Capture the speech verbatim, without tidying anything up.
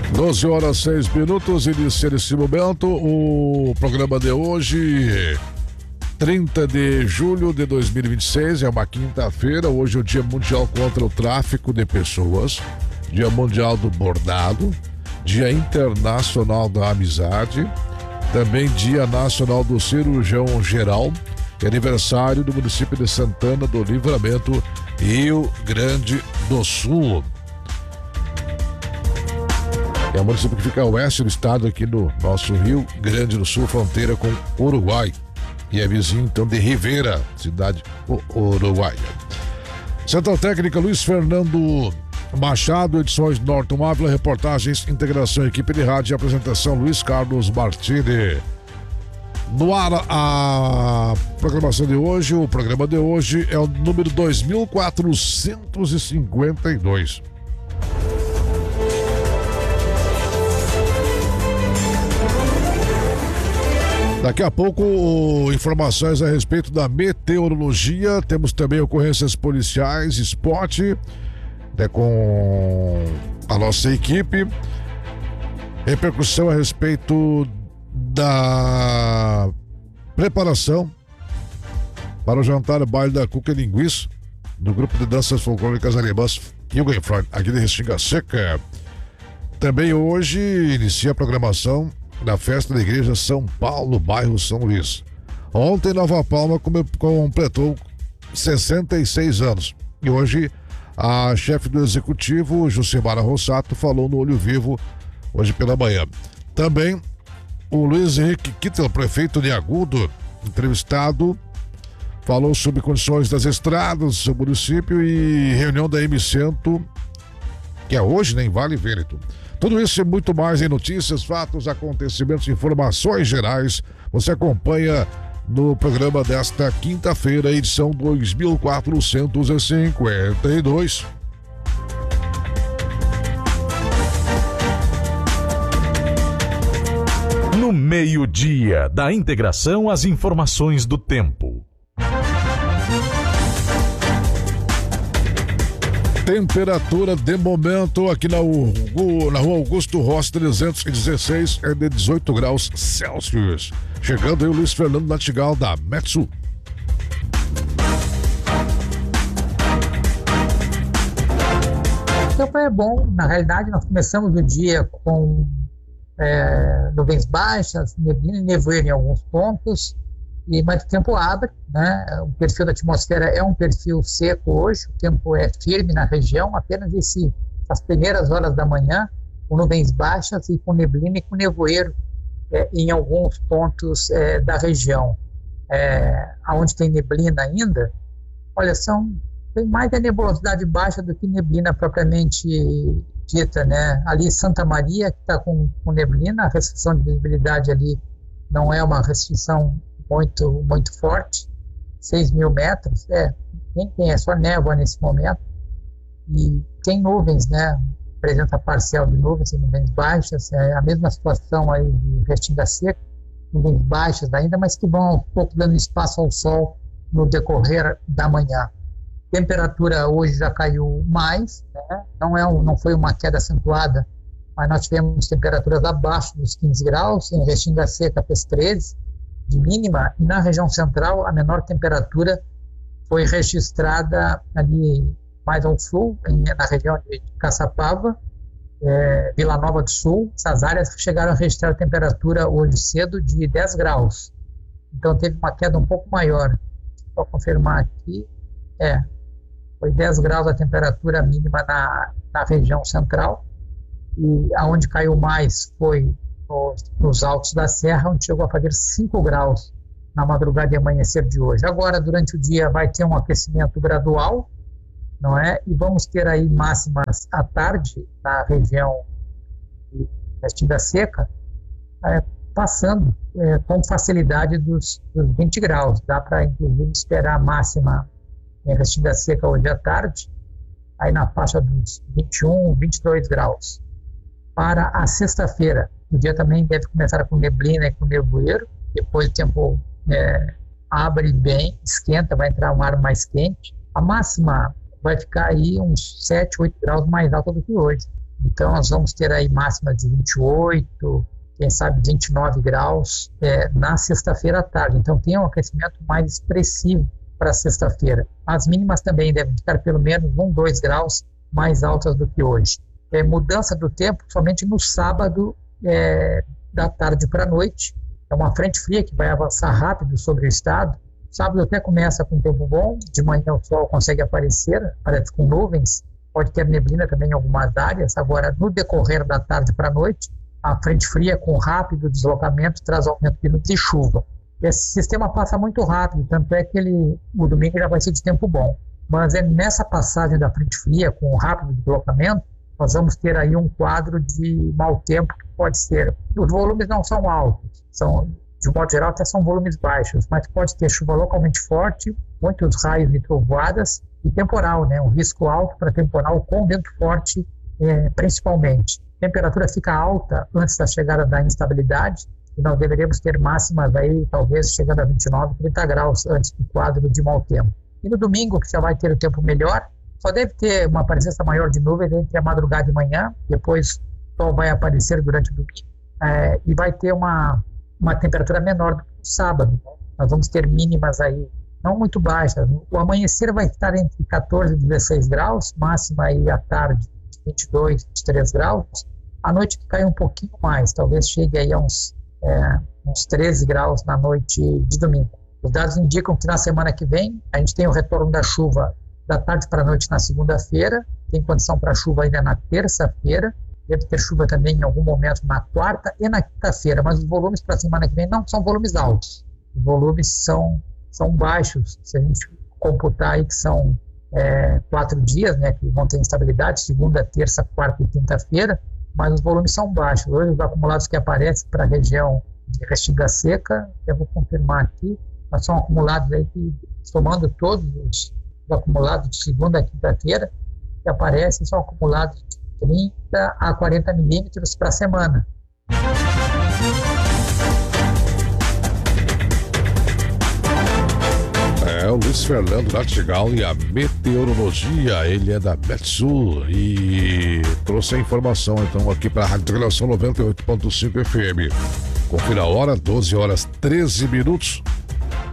doze horas seis minutos, inicia nesse momento o programa de hoje, trinta de julho de dois mil e vinte e seis, é uma quinta-feira. Hoje é o Dia Mundial contra o Tráfico de Pessoas, Dia Mundial do Bordado, Dia Internacional da Amizade, também Dia Nacional do Cirurgião Geral e aniversário do município de Santana do Livramento, Rio Grande do Sul. É um município que fica a oeste do estado, aqui no nosso Rio Grande do Sul, fronteira com o Uruguai. E é vizinho, então, de Rivera, cidade uruguaia. Central Técnica Luiz Fernando Machado, edições Norton Ávila, reportagens, integração, equipe de rádio e apresentação Luiz Carlos Martini. No ar, a programação de hoje, o programa de hoje é o número dois mil quatrocentos e cinquenta e dois. Daqui a pouco, informações a respeito da meteorologia. Temos também ocorrências policiais, esporte, né, com a nossa equipe. Repercussão a respeito da preparação para o jantar baile da Cuca Linguiça, do grupo de danças folclóricas alemãs Jugendfreund, aqui de Restinga Seca. Também hoje inicia a programação da festa da Igreja São Paulo, bairro São Luís. Ontem Nova Palma completou sessenta e seis anos e hoje a chefe do executivo, Jucimara Rossato, falou no Olho Vivo hoje pela manhã. Também o Luiz Henrique Kittel, prefeito de Agudo, entrevistado, falou sobre condições das estradas do seu município e reunião da M Cento, que é hoje, né, em Vale Vêneto. Tudo isso e muito mais em notícias, fatos, acontecimentos, informações gerais. Você acompanha no programa desta quinta-feira, edição dois mil quatrocentos e cinquenta e dois. No meio-dia da integração, as informações do tempo. Temperatura de momento aqui na, Hugo, na rua Augusto Rossi trezentos e dezesseis é de dezoito graus Celsius. Chegando aí o Luiz Fernando Natigal da Metsu. O tempo é bom. Na realidade, nós começamos o dia com é, nuvens baixas, neblina e nevoeiro em alguns pontos. E, mas o tempo abre, né? O perfil da atmosfera é um perfil seco hoje, o tempo é firme na região, apenas esse, as primeiras horas da manhã, com nuvens baixas e com neblina e com nevoeiro é, em alguns pontos é, da região. É, onde tem neblina ainda, olha, são, tem mais a nebulosidade baixa do que neblina propriamente dita, né? Ali Santa Maria, que está com, com neblina, a restrição de visibilidade ali não é uma restrição muito, muito forte, seis mil metros, é, nem tem, é só névoa nesse momento, e tem nuvens, né, presença parcial de nuvens e nuvens baixas, é a mesma situação aí de Restinga Seca, nuvens baixas ainda, mas que vão um pouco dando espaço ao sol no decorrer da manhã. Temperatura hoje já caiu mais, né, não, é um, não foi uma queda acentuada, mas nós tivemos temperaturas abaixo dos quinze graus, em Restinga Seca fez treze, de mínima, e na região central a menor temperatura foi registrada ali mais ao sul, em, na região de Caçapava, é, Vila Nova do Sul. Essas áreas chegaram a registrar temperatura hoje cedo de dez graus, então teve uma queda um pouco maior. Vou confirmar aqui, é, foi dez graus a temperatura mínima na, na região central, e aonde caiu mais foi nos altos da serra, onde chegou a fazer cinco graus na madrugada e amanhecer de hoje. Agora, durante o dia, vai ter um aquecimento gradual, não é? E vamos ter aí máximas à tarde na região de Restinga Seca, é, passando é, com facilidade dos, dos vinte graus. Dá para, inclusive, esperar a máxima em Restinga Seca hoje à tarde, aí na faixa dos vinte e um, vinte e dois graus. Para a sexta-feira, o dia também deve começar com neblina e com nevoeiro, depois o tempo é, abre bem, esquenta, vai entrar um ar mais quente. A máxima vai ficar aí uns sete, oito graus mais alta do que hoje. Então nós vamos ter aí máxima de vinte e oito, quem sabe vinte e nove graus é, na sexta-feira à tarde. Então tem um aquecimento mais expressivo para sexta-feira. As mínimas também devem ficar pelo menos um, dois graus mais altas do que hoje. É, mudança do tempo somente no sábado é, da tarde para a noite. É uma frente fria que vai avançar rápido sobre o estado. Sábado até começa com tempo bom, de manhã o sol consegue aparecer, aparece com nuvens, pode ter neblina também em algumas áreas. Agora, no decorrer da tarde para a noite, a frente fria com rápido deslocamento traz aumento de nuvens e chuva. Esse sistema passa muito rápido, tanto é que ele, o domingo já vai ser de tempo bom. Mas é nessa passagem da frente fria com rápido deslocamento, nós vamos ter aí um quadro de mau tempo que pode ser. Os volumes não são altos, são, de um modo geral até são volumes baixos, mas pode ter chuva localmente forte, muitos raios e trovoadas e temporal, né? Um risco alto para temporal com vento forte, é, principalmente. A temperatura fica alta antes da chegada da instabilidade e nós deveremos ter máximas aí, talvez chegando a vinte e nove, trinta graus antes do quadro de mau tempo. E no domingo, que já vai ter o tempo melhor, só deve ter uma presença maior de nuvens entre a madrugada e manhã, depois o sol vai aparecer durante o domingo é, e vai ter uma, uma temperatura menor do que no sábado. Né? Nós vamos ter mínimas aí não muito baixas. O amanhecer vai estar entre quatorze e dezesseis graus, máxima aí à tarde de vinte e dois, vinte e três graus. À noite cai um pouquinho mais, talvez chegue aí a uns, é, uns treze graus na noite de domingo. Os dados indicam que na semana que vem a gente tem o retorno da chuva da tarde para a noite na segunda-feira, tem condição para chuva ainda na terça-feira, deve ter chuva também em algum momento na quarta e na quinta-feira, mas os volumes para a semana que vem não são volumes altos, os volumes são, são baixos, se a gente computar aí que são é, quatro dias, né, que vão ter instabilidade, segunda, terça, quarta e quinta-feira, mas os volumes são baixos. Hoje os acumulados que aparecem para a região de Restinga Seca, eu vou confirmar aqui, mas são acumulados aí que, somando todos os acumulados de segunda a quinta-feira, que aparecem, são acumulados de trinta a quarenta milímetros para a semana. É o Luiz Fernando Nartigal e a meteorologia, ele é da Metsul e trouxe a informação então aqui para a Rádio Integração noventa e oito ponto cinco F M. Confira a hora, doze horas treze minutos.